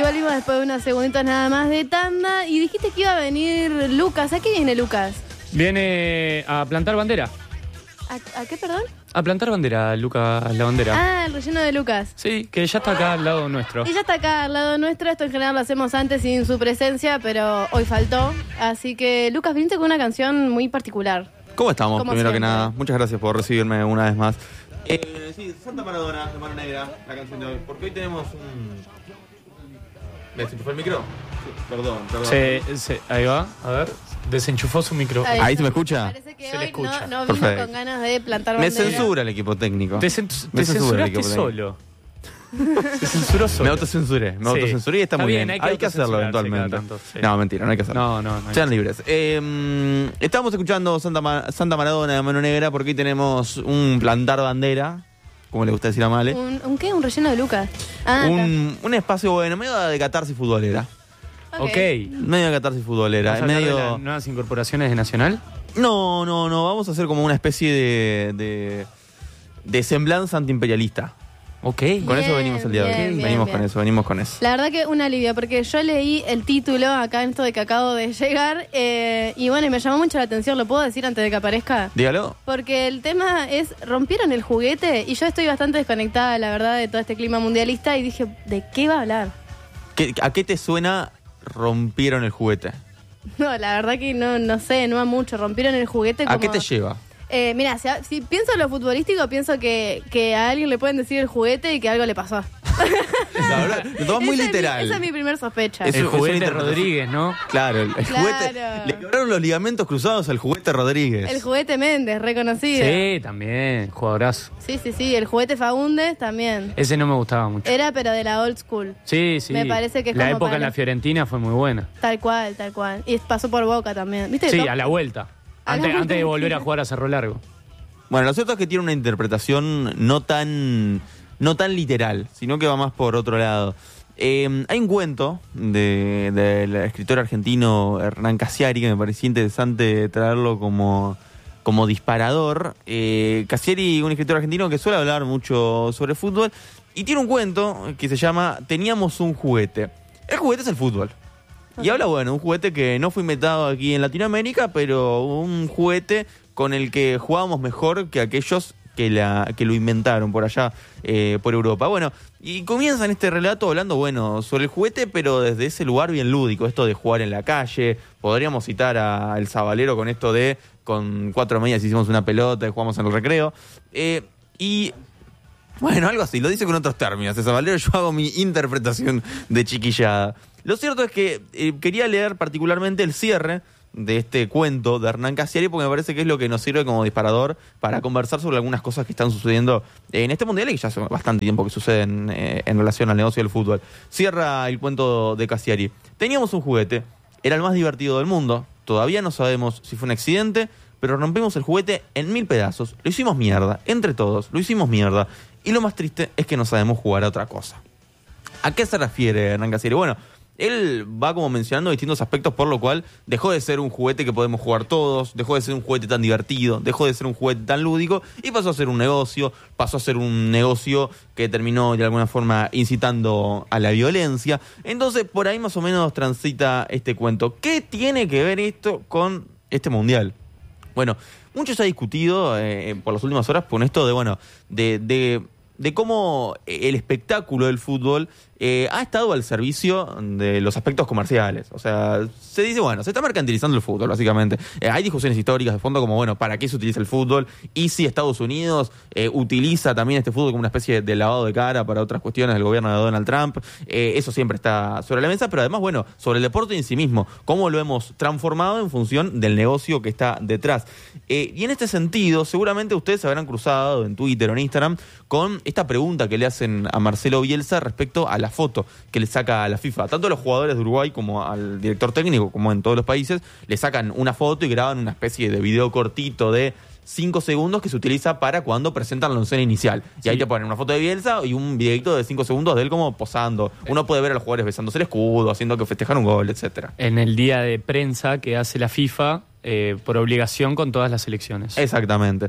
volvimos después de unos segunditos nada más de tanda. Y dijiste que iba a venir Lucas. ¿A qué viene Lucas? Viene a plantar bandera. ¿A qué, perdón? A plantar bandera, Lucas, la bandera. Ah, el relleno de Lucas. Sí, que ya está acá al lado nuestro. Y ya está acá al lado nuestro. Esto en general lo hacemos antes sin su presencia, pero hoy faltó. Así que, Lucas, viniste con una canción muy particular. ¿Cómo estamos? Como Primero siempre. que nada, muchas gracias por recibirme una vez más. Sí, Santa Maradona, de Mano Negra, la canción de hoy. Porque hoy tenemos un... ¿Me desenchufó el micro? Sí, perdón. Ahí va, a ver. Desenchufó su micro. ¿Ahí se me escucha? Parece que Se le hoy escucha. no vino Perfecto. con ganas de plantar Me bandera. censura el equipo técnico. Te Me censura el censuraste equipo técnico. solo. Se censuró solo. Me autocensuré y está muy bien. Hay que hacerlo autocensurarse eventualmente. cada tanto, sí. No, mentira, no hay que hacerlo. No. Sean libres. Estábamos escuchando Santa Maradona de Mano Negra porque hoy tenemos un plantar bandera, como le gusta decir a Male. ¿Un qué? ¿Un relleno de Lucas? Ah, Un espacio bueno, medio de catarsis futbolera. Ok. Medio de catarsis futbolera. ¿Vamos a hablar de Medio... las nuevas incorporaciones de Nacional? No. Vamos a hacer como una especie de semblanza antiimperialista. Ok. Con eso Bien, venimos el día de hoy. bien, Venimos bien. con eso. La verdad que un alivio, porque yo leí el título acá en esto de que acabo de llegar y bueno, y me llamó mucho la atención. ¿Lo puedo decir antes de que aparezca? Dígalo. Porque el tema es, rompieron el juguete y yo estoy bastante desconectada, la verdad, de todo este clima mundialista y dije, ¿de qué va a hablar? ¿A qué te suena rompieron el juguete? No, la verdad que no sé, no va mucho. Rompieron el juguete como... ¿A qué te lleva? Mira, si pienso en lo futbolístico, pienso que a alguien le pueden decir el juguete y que algo le pasó. La verdad, lo tomas muy Esa es literal. esa es mi primer sospecha. Es- El una juguete interpretación. Rodríguez, ¿no? Claro, el Claro. juguete. Le quebraron los ligamentos cruzados al juguete Rodríguez. El juguete Méndez, reconocido. Sí, también. Jugadorazo. Sí, el juguete Faúndez también. Ese no me gustaba mucho. Era pero de la old school. Sí. Me parece que es la como época para- en la Fiorentina fue muy buena. Tal cual. Y pasó por Boca también. ¿Viste? Sí, Top- a la vuelta. A la Antes vuelta. de volver a jugar a Cerro Largo. Bueno, lo cierto es que tiene una interpretación no tan literal, sino que va más por otro lado. Hay un cuento del escritor argentino Hernán Cassiari que me parecía interesante traerlo como disparador. Cassiari, un escritor argentino que suele hablar mucho sobre fútbol, y tiene un cuento que se llama Teníamos un juguete. El juguete es el fútbol. Y habla, bueno, un juguete que no fue inventado aquí en Latinoamérica, pero un juguete con el que jugábamos mejor que aquellos que lo inventaron por allá, por Europa. Bueno, y comienzan este relato hablando, bueno, sobre el juguete, pero desde ese lugar bien lúdico, esto de jugar en la calle. Podríamos citar a El Sabalero con esto de, con 4 medias hicimos una pelota y jugamos en el recreo. Y... bueno, algo así, lo dice con otros términos. El Sabalero, yo hago mi interpretación de chiquillada. Lo cierto es que quería leer particularmente el cierre de este cuento de Hernán Cassiari porque me parece que es lo que nos sirve como disparador para conversar sobre algunas cosas que están sucediendo en este mundial y que ya hace bastante tiempo que suceden en relación al negocio del fútbol. Cierra el cuento de Cassiari. Teníamos un juguete, era el más divertido del mundo, todavía no sabemos si fue un accidente, pero rompimos el juguete en 1000 pedazos, lo hicimos mierda, entre todos, lo hicimos mierda, y lo más triste es que no sabemos jugar a otra cosa. ¿A qué se refiere Hernán Cassiari? Bueno, él va como mencionando distintos aspectos por lo cual dejó de ser un juguete que podemos jugar todos, dejó de ser un juguete tan divertido, dejó de ser un juguete tan lúdico y pasó a ser un negocio, que terminó de alguna forma incitando a la violencia. Entonces por ahí más o menos transita este cuento. ¿Qué tiene que ver esto con este mundial? Bueno, mucho se ha discutido por las últimas horas con esto de cómo el espectáculo del fútbol ha estado al servicio de los aspectos comerciales. O sea, se dice, bueno, se está mercantilizando el fútbol, básicamente. Hay discusiones históricas de fondo como, bueno, ¿para qué se utiliza el fútbol? Y si Estados Unidos utiliza también este fútbol como una especie de lavado de cara para otras cuestiones del gobierno de Donald Trump. Eso siempre está sobre la mesa, pero además, bueno, sobre el deporte en sí mismo, cómo lo hemos transformado en función del negocio que está detrás. Y en este sentido, seguramente ustedes se habrán cruzado en Twitter o en Instagram con esta pregunta que le hacen a Marcelo Bielsa respecto a la foto que le saca a la FIFA. Tanto a los jugadores de Uruguay como al director técnico, como en todos los países, le sacan una foto y graban una especie de video cortito de 5 segundos que se utiliza para cuando presentan la oncena inicial. Y ahí te ponen una foto de Bielsa y un videito de 5 segundos de él como posando. Uno puede ver a los jugadores besándose el escudo, haciendo que festejar un gol, etcétera. En el día de prensa que hace la FIFA por obligación con todas las selecciones. Exactamente.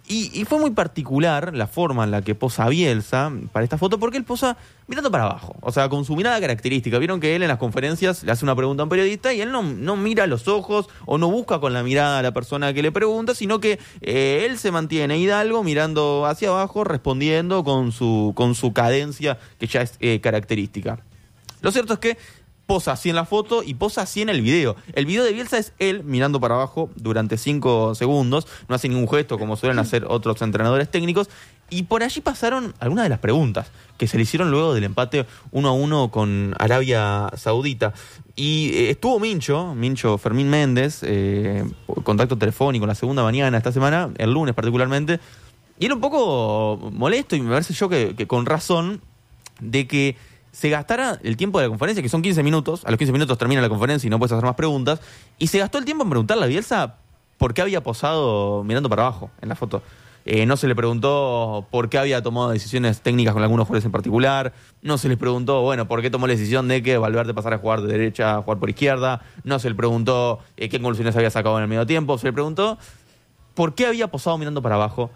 Y fue muy particular la forma en la que posa Bielsa para esta foto, porque él posa mirando para abajo, o sea, con su mirada característica. Vieron que él en las conferencias le hace una pregunta a un periodista y él no mira a los ojos o no busca con la mirada a la persona que le pregunta, sino que él se mantiene hidalgo mirando hacia abajo, respondiendo con su cadencia que ya es característica. Lo cierto es que posa así en la foto y posa así en el video. El video de Bielsa es él mirando para abajo durante 5 segundos, no hace ningún gesto como suelen hacer otros entrenadores técnicos, y por allí pasaron algunas de las preguntas que se le hicieron luego del empate 1-1 con Arabia Saudita. Y estuvo Mincho Fermín Méndez, contacto telefónico en la segunda mañana esta semana, el lunes particularmente, y él un poco molesto, y me parece yo que con razón, de que se gastara el tiempo de la conferencia, que son 15 minutos, a los 15 minutos termina la conferencia y no puedes hacer más preguntas, y se gastó el tiempo en preguntarle a Bielsa por qué había posado mirando para abajo en la foto. No se le preguntó por qué había tomado decisiones técnicas con algunos jugadores en particular, no se le preguntó, bueno, por qué tomó la decisión de que Valverde pasara a jugar de derecha a jugar por izquierda, no se le preguntó qué conclusiones había sacado en el medio tiempo, se le preguntó por qué había posado mirando para abajo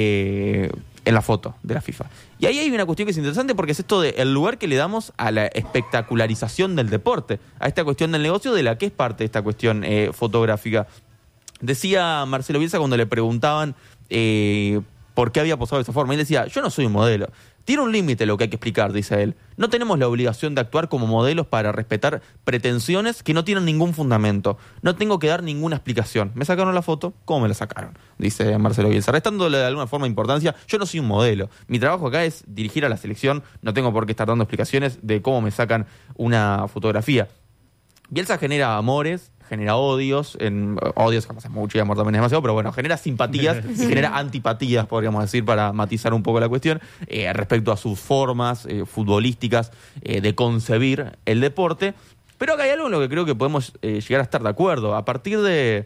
en la foto de la FIFA. Y ahí hay una cuestión que es interesante, porque es esto del lugar que le damos a la espectacularización del deporte, a esta cuestión del negocio, de la que es parte de esta cuestión fotográfica. Decía Marcelo Bielsa cuando le preguntaban por qué había posado de esa forma, él decía, yo no soy un modelo. Tiene un límite lo que hay que explicar, dice él. No tenemos la obligación de actuar como modelos para respetar pretensiones que no tienen ningún fundamento. No tengo que dar ninguna explicación. Me sacaron la foto, ¿cómo me la sacaron? Dice Marcelo Bielsa, restándole de alguna forma importancia. Yo no soy un modelo. Mi trabajo acá es dirigir a la selección. No tengo por qué estar dando explicaciones de cómo me sacan una fotografía. Bielsa genera amores, genera odios, odios jamás es mucho y amor también es demasiado, pero bueno, genera simpatías y genera antipatías, podríamos decir, para matizar un poco la cuestión, respecto a sus formas futbolísticas de concebir el deporte. Pero acá hay algo en lo que creo que podemos llegar a estar de acuerdo. A partir de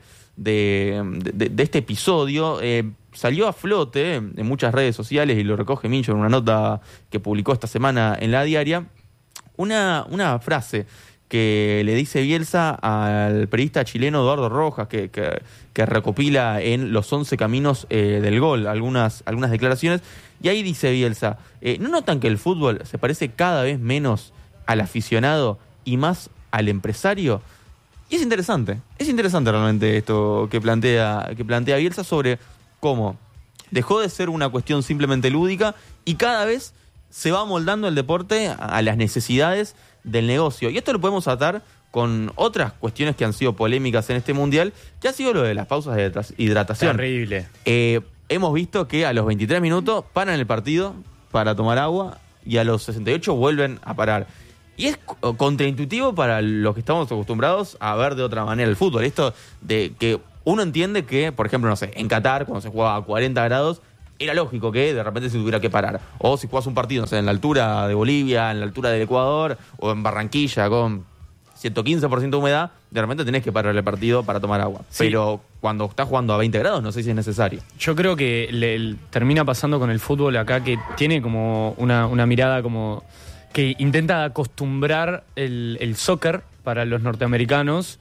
este episodio, salió a flote en muchas redes sociales, y lo recoge Mincho en una nota que publicó esta semana en La Diaria, una frase que le dice Bielsa al periodista chileno Eduardo Rojas, que recopila en Los 11 Caminos del Gol algunas declaraciones, y ahí dice Bielsa, ¿no notan que el fútbol se parece cada vez menos al aficionado y más al empresario? Y es interesante realmente esto que plantea Bielsa sobre cómo dejó de ser una cuestión simplemente lúdica y cada vez se va moldando el deporte a las necesidades del negocio. Y esto lo podemos atar con otras cuestiones que han sido polémicas en este mundial, que ha sido lo de las pausas de hidratación. Terrible. Hemos visto que a los 23 minutos paran el partido para tomar agua y a los 68 vuelven a parar. Y es contraintuitivo para los que estamos acostumbrados a ver de otra manera el fútbol. Esto de que uno entiende que, por ejemplo, no sé, en Qatar, cuando se jugaba a 40 grados, era lógico que de repente se tuviera que parar. O si jugás un partido, no sé, en la altura de Bolivia, en la altura del Ecuador, o en Barranquilla con 115% de humedad, de repente tenés que parar el partido para tomar agua. Sí. Pero cuando estás jugando a 20 grados, no sé si es necesario. Yo creo que termina pasando con el fútbol acá, que tiene como una mirada como que intenta acostumbrar el soccer para los norteamericanos.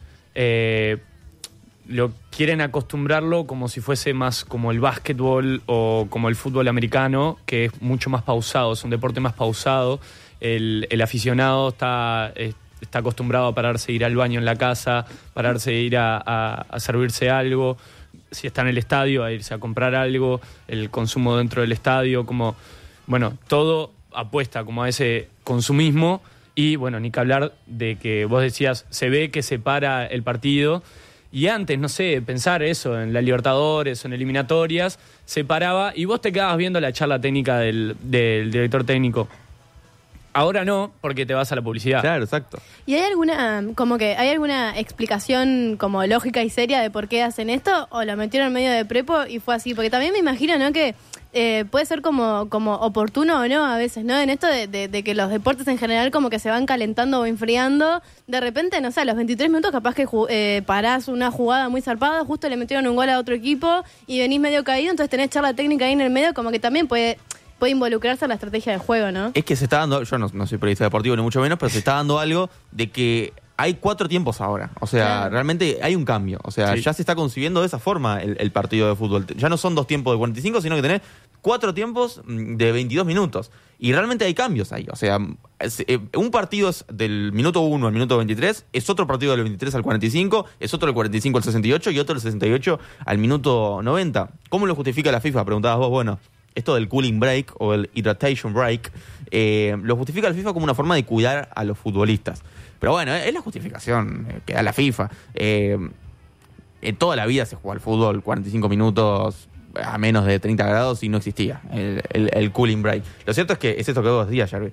Lo quieren acostumbrarlo como si fuese más como el básquetbol o como el fútbol americano, que es mucho más pausado, es un deporte más pausado. El aficionado está acostumbrado a pararse, ir al baño en la casa, pararse, ir a servirse algo. Si está en el estadio, a irse a comprar algo, el consumo dentro del estadio, como, bueno, todo apuesta como a ese consumismo. Y bueno, ni que hablar de que vos decías, se ve que se para el partido. Y antes, no sé, pensar eso en la Libertadores o en eliminatorias, se paraba y vos te quedabas viendo la charla técnica del director técnico. Ahora no, porque te vas a la publicidad. Claro, exacto. ¿Y hay alguna explicación como lógica y seria de por qué hacen esto? ¿O lo metieron en medio de prepo y fue así? Porque también me imagino, ¿no?, que puede ser como oportuno o no a veces, ¿no? En esto de que los deportes en general como que se van calentando o enfriando. De repente, no sé, a los 23 minutos capaz que parás una jugada muy zarpada, justo le metieron un gol a otro equipo y venís medio caído, entonces tenés charla técnica ahí en el medio, como que también puede involucrarse en la estrategia del juego, ¿no? Es que se está dando, yo no soy periodista deportivo ni mucho menos, pero se está dando algo de que hay 4 tiempos ahora. O sea, Claro. realmente hay un cambio. O sea, Sí. ya se está concibiendo de esa forma el partido de fútbol. Ya no son 2 tiempos de 45, sino que tenés 4 tiempos de 22 minutos. Y realmente hay cambios ahí. O sea, un partido es del minuto 1 al minuto 23, es otro partido del 23 al 45, es otro del 45 al 68 y otro del 68 al minuto 90. ¿Cómo lo justifica la FIFA? Preguntabas vos. Bueno, esto del cooling break o el hydration break, lo justifica la FIFA como una forma de cuidar a los futbolistas. Pero bueno, es la justificación que da la FIFA. En toda la vida se juega al fútbol 45 minutos a menos de 30 grados y no existía el cooling break. Lo cierto es que es esto que vos decías, Jarvis.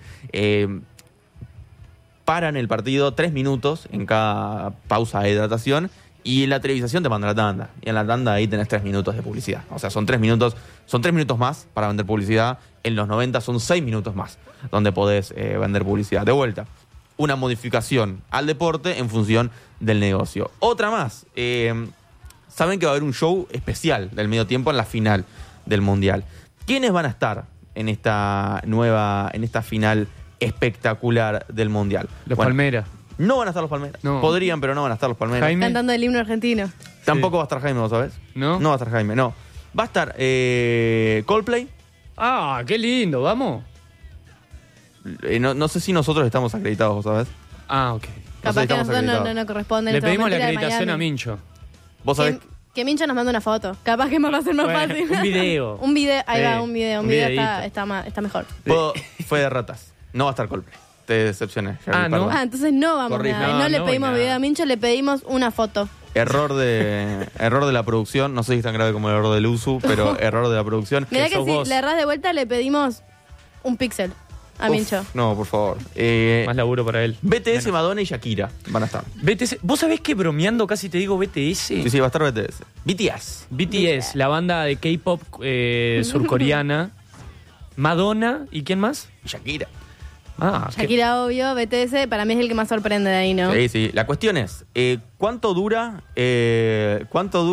Paran el partido 3 minutos en cada pausa de hidratación y en la televisación te manda la tanda. Y en la tanda ahí tenés 3 minutos de publicidad. O sea, son 3 minutos más para vender publicidad. En los 90 son 6 minutos más donde podés vender publicidad. De vuelta, una modificación al deporte en función del negocio. Otra más. Saben que va a haber un show especial del medio tiempo en la final del Mundial. ¿Quiénes van a estar en esta final espectacular del Mundial? Los Bueno, Palmeras. no van a estar los Palmeras. No. Podrían, pero no van a estar los Palmeras. Jaime. Cantando el himno argentino. Tampoco va a estar Jaime, ¿vos sabés? ¿No? No va a estar Jaime, no. Va a estar Coldplay. Ah, qué lindo, vamos. No sé si nosotros estamos acreditados, ¿vos sabés? Ah, ok. Capaz que estamos nosotros acreditados. no corresponde. Le pedimos la acreditación a Mincho. ¿Vos sabés? Que Mincho nos manda una foto. Capaz que me va a ser más Bueno, fácil. un video. un video, ahí Sí, va, un video. Un un video videíto. está mejor. Fue de ratas. No va a estar Coldplay. Te decepcioné. Jerry, Ah, ¿no? perdón. Ah, entonces no vamos Corrige. nada. No le No, pedimos nada. video a Mincho, le pedimos una foto. Error de la producción. No sé si es tan grave como el error del USU, pero error de la producción. Mirá que sos si vos. le erras de vuelta, le pedimos un píxel a Uf, Mincho. No, por favor. Más laburo para él. BTS, Madonna y Shakira van a estar. BTS. ¿Vos sabés que bromeando casi te digo BTS? Sí, va a estar BTS. BTS. BTS, la banda de K-pop surcoreana. Madonna, ¿y quién más? Shakira. Ah, Shakira, obvio, BTS, para mí es el que más sorprende de ahí, ¿no? Sí, sí. La cuestión es, ¿cuánto dura el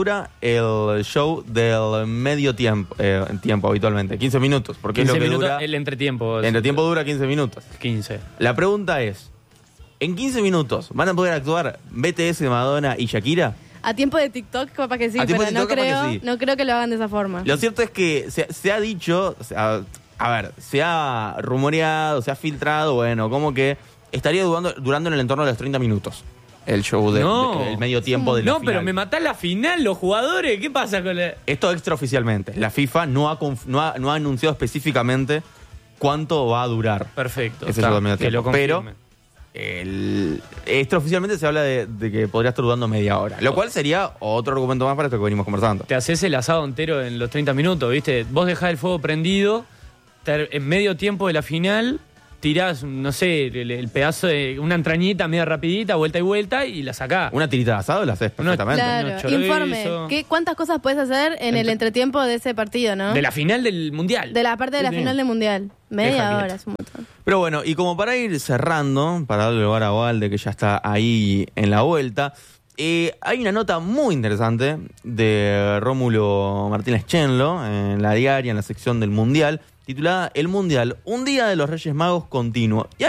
show del medio tiempo habitualmente? 15 minutos, porque 15 es lo que minutos, dura. el entretiempo. El entretiempo dura 15 minutos. 15. La pregunta es, ¿en 15 minutos van a poder actuar BTS, Madonna y Shakira? A tiempo de TikTok, capaz que sí, A tiempo pero de TikTok, capaz que sí. no creo que lo hagan de esa forma. Lo cierto es que se ha dicho, se ha rumoreado, se ha filtrado, bueno, como que estaría durando en el entorno de los 30 minutos el show el medio tiempo de la No, final. pero me matás la final, los jugadores. ¿Qué pasa con la...? Esto extraoficialmente. La FIFA no ha anunciado específicamente cuánto va a durar. Perfecto. Ese está, show del medio que lo tiempo. Pero confirme. extraoficialmente se habla de que podría estar durando media hora. Lo cual sería otro argumento más para esto que venimos conversando. Te haces el asado entero en los 30 minutos, ¿viste? Vos dejás el fuego prendido, en medio tiempo de la final, tirás, no sé, el pedazo de una entrañita media rapidita, vuelta y vuelta, y la sacás. Una tirita de asado la haces perfectamente. Claro, unos chorizos. informe. ¿Cuántas cosas puedes hacer en el entretiempo de ese partido, no? De la final del Mundial. De la parte de la Sí. final del Mundial. Media Deja hora, quieto. es un montón. Pero bueno, y como para ir cerrando, para darle lugar a Valde, que ya está ahí en la vuelta, hay una nota muy interesante de Rómulo Martínez Chenlo en la diaria, en la sección del Mundial, titulada El Mundial, un día de los Reyes Magos continuo. Y